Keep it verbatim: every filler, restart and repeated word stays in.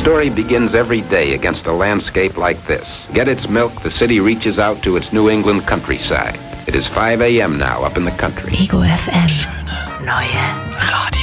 story begins every day against a landscape like this. Get its milk, the city reaches out to its New England countryside. It is five a.m. now up in the country. Ego F M. Schöne neue Radio.